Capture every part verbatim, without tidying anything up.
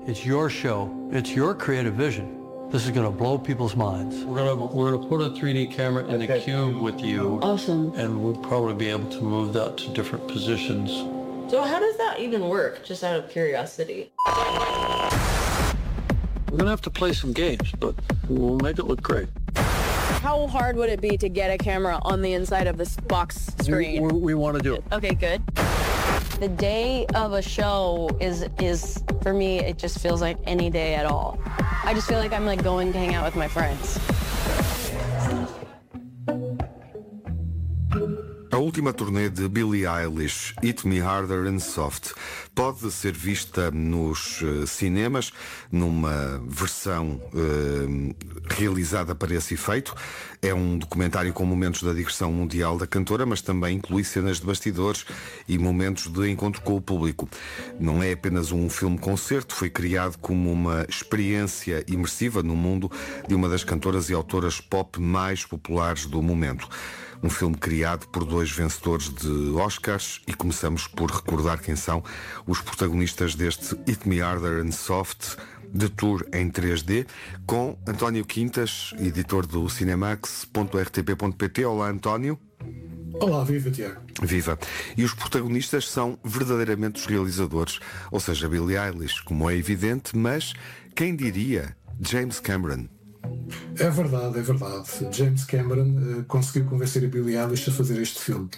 It's your show. It's your creative vision. This is going to blow people's minds. We're going to we're going to put a three D camera in okay. a cube with you. Awesome. And we'll probably be able to move that to different positions. So how does that even work, just out of curiosity? We're going to have to play some games, but we'll make it look great. How hard would it be to get a camera on the inside of this box screen? We, we, we want to do it. Okay, good. The day of a show is, is, for me, it just feels like any day at all. I just feel like I'm like going to hang out with my friends. A última turnê de Billie Eilish, Hit Me Harder and Soft, pode ser vista nos uh, cinemas, numa versão uh, realizada para esse efeito. É um documentário com momentos da digressão mundial da cantora, mas também inclui cenas de bastidores e momentos de encontro com o público. Não é apenas um filme-concerto, foi criado como uma experiência imersiva no mundo de uma das cantoras e autoras pop mais populares do momento. Um filme criado por dois vencedores de Oscars, e começamos por recordar quem são os protagonistas deste Hit Me Harder and Soft, de tour em três D, com António Quintas, editor do cinemax ponto r t p ponto p t. Olá, António. Olá, viva, Tiago. Viva. E os protagonistas são verdadeiramente os realizadores, ou seja, Billie Eilish, como é evidente, mas quem diria James Cameron? É verdade, é verdade. James Cameron uh, conseguiu convencer a Billie Eilish a fazer este filme.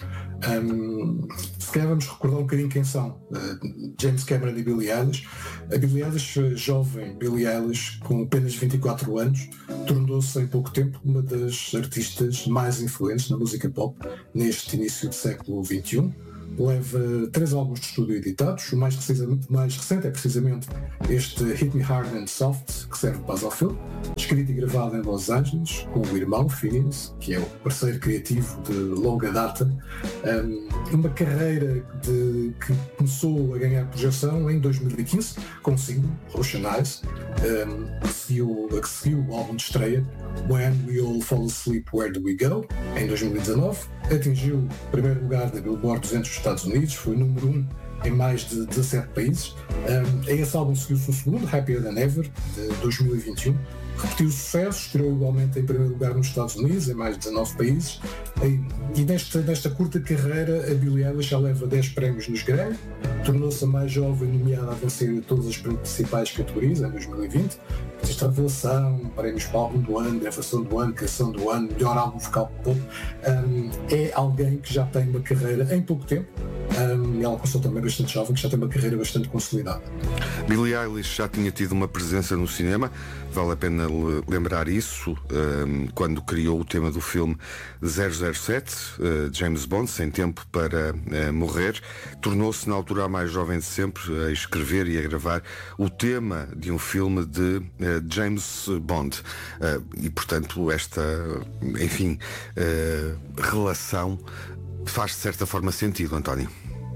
Um, se calhar vamos recordar um bocadinho quem são uh, James Cameron e Billie Eilish. A Billie Eilish, jovem Billie Eilish, com apenas vinte e quatro anos, tornou-se em pouco tempo uma das artistas mais influentes na música pop neste início do século vinte e um. Leva três álbuns de estúdio editados. O mais, mais recente é precisamente este Hit Me Hard and Soft, que serve de base ao filme, escrito e gravado em Los Angeles com o irmão Phineas, que é o parceiro criativo de longa data. Um, uma carreira de, que começou a ganhar projeção em dois mil e quinze com o single Ocean Eyes, um, que, seguiu, que seguiu o álbum de estreia When We All Fall Asleep, Where Do We Go, em dois mil e dezanove. Atingiu o primeiro lugar da Billboard duzentos dos Estados Unidos, foi número um em mais de dezassete países. Um, a esse álbum seguiu-se o segundo, Happier Than Ever, de dois mil e vinte e um. Repetiu o sucesso, estreou igualmente em primeiro lugar nos Estados Unidos, em mais de dezanove países. E, e nesta, nesta curta carreira, a Billie Eilish já leva dez prémios nos Grammy, tornou-se a mais jovem nomeada a vencer todas as principais categorias em dois mil e vinte. Esta revelação, prémios para álbum do ano, gravação do ano, canção do ano, melhor álbum vocal pop. Um, é alguém que já tem uma carreira em pouco tempo. Um, ela começou também bastante jovem, que já tem uma carreira bastante consolidada. Billie Eilish já tinha tido uma presença no cinema, vale a pena lembrar isso, um, quando criou o tema do filme zero zero sete, uh, James Bond, Sem Tempo para uh, Morrer. Tornou-se na altura a mais jovem de sempre a escrever e a gravar o tema de um filme de uh, James Bond. Uh, e, portanto, esta, enfim, uh, relação faz de certa forma sentido, António.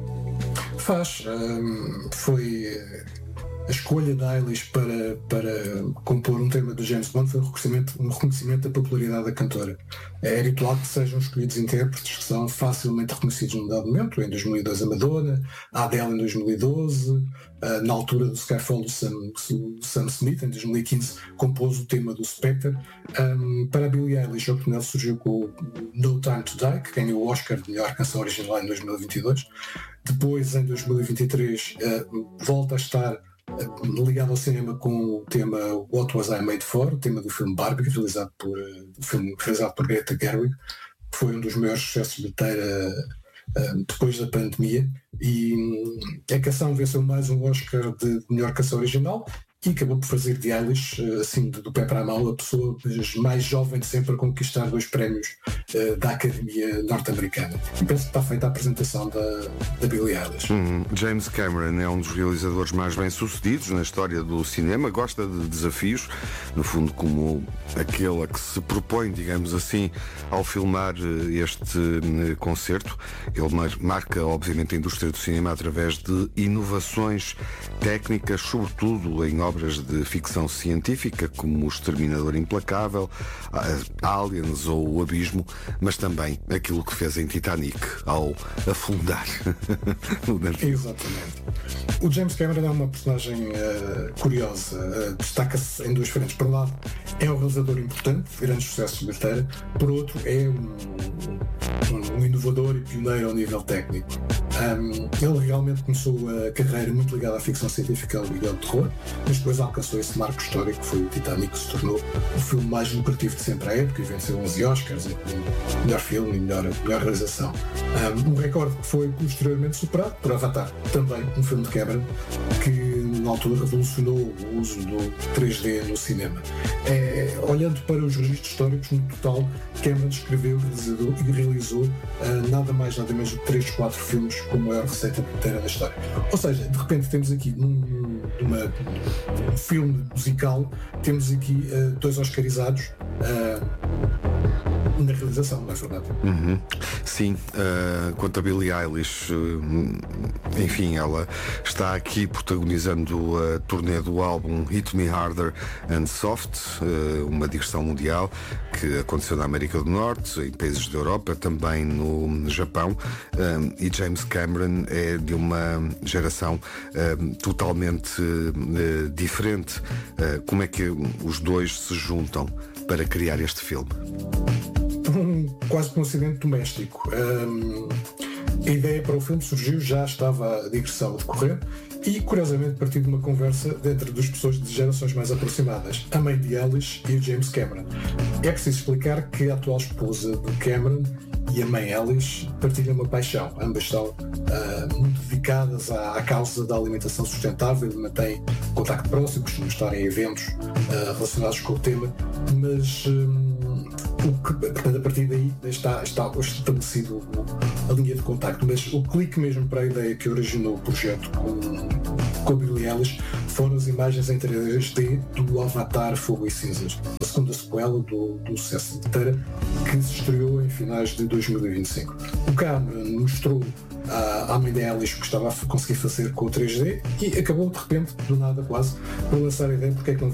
Faz. Um, foi a escolha da Eilish para, para compor um tema do James Bond foi um reconhecimento, um reconhecimento da popularidade da cantora. É habitual que sejam escolhidos intérpretes que são facilmente reconhecidos num dado momento. Em dois mil e dois a Madonna, a Adele em dois mil e doze, uh, na altura do Skyfall o Sam, o Sam Smith em dois mil e quinze compôs o tema do Spectre. Um, para a Billie Eilish a oportunidade surgiu com o No Time to Die, que ganhou o Oscar de melhor canção original em dois mil e vinte e dois. Depois, em dois mil e vinte e três, uh, volta a estar uh, ligado ao cinema com o tema What Was I Made For, o tema do filme Barbie, realizado por, uh, filme realizado por Greta Gerwig, que foi um dos maiores sucessos de bilheteira uh, depois da pandemia. E um, a canção venceu mais um Oscar de melhor canção original e acabou por fazer de Eilish, assim, do pé para a mão, a pessoa mais jovem de sempre a conquistar dois prémios uh, da Academia Norte-Americana. E penso que está feita a apresentação da, da Billie Eilish. Hum, James Cameron é um dos realizadores mais bem-sucedidos na história do cinema, gosta de desafios, no fundo como aquele a que se propõe, digamos assim, ao filmar este uh, concerto. Ele marca, obviamente, a indústria do cinema através de inovações técnicas, sobretudo em obras obras de ficção científica, como O Exterminador Implacável, Aliens ou O Abismo, mas também aquilo que fez em Titanic ao afundar o navio. Exatamente. O James Cameron é uma personagem uh, curiosa, uh, destaca-se em duas frentes. Por um lado, é um realizador importante, de grandes sucessos de bilheteira. Por outro, é um, um, um inovador e pioneiro ao nível técnico. Um, ele realmente começou a carreira muito ligada à ficção científica e ao terror, mas depois alcançou esse marco histórico que foi o Titanic, que se tornou o filme mais lucrativo de sempre à época e venceu onze Oscars, incluindo melhor filme e melhor, melhor realização. Um, um recorde que foi posteriormente superado por Avatar, também um filme de Cameron, que na altura revolucionou o uso do três D no cinema. É, olhando para os registros históricos, no total, Cameron escreveu e realizou uh, nada mais nada menos do que três, quatro filmes com a maior receita bilheteira da história. Ou seja, de repente temos aqui num, numa, um filme musical, temos aqui uh, dois oscarizados uh, na realização, não é verdade? Uhum. Sim, uh, quanto a Billie Eilish, uh, enfim, ela está aqui protagonizando a turnê do álbum Hit Me Harder and Soft, uh, uma digressão mundial que aconteceu na América do Norte, em países da Europa, também no Japão, um, e James Cameron é de uma geração um, totalmente uh, diferente. Uh, como é que os dois se juntam para criar este filme? Um, quase por um acidente doméstico. Um, a ideia para o filme surgiu, já estava a digressão a decorrer e, curiosamente, partiu de uma conversa entre duas pessoas de gerações mais aproximadas, a mãe de Eilish e o James Cameron. É preciso explicar que a atual esposa de Cameron e a mãe Eilish partilham uma paixão. Ambas estão uh, muito dedicadas à, à causa da alimentação sustentável e mantêm contacto próximo, costumam estar em eventos uh, relacionados com o tema, mas um, o que, portanto, a partir daí está, está estabelecido a linha de contacto, mas o clique mesmo para a ideia que originou o projeto com, com a Billie Eilish foram as imagens em três D do Avatar Fogo e Cinzas, a segunda sequela do, do sucesso de bilheteira, que se estreou em finais de dois mil e vinte e cinco. O Cameron mostrou à mãe da Eilish o que estava a conseguir fazer com o três D e acabou de repente, do nada quase, por lançar a ideia porque é que não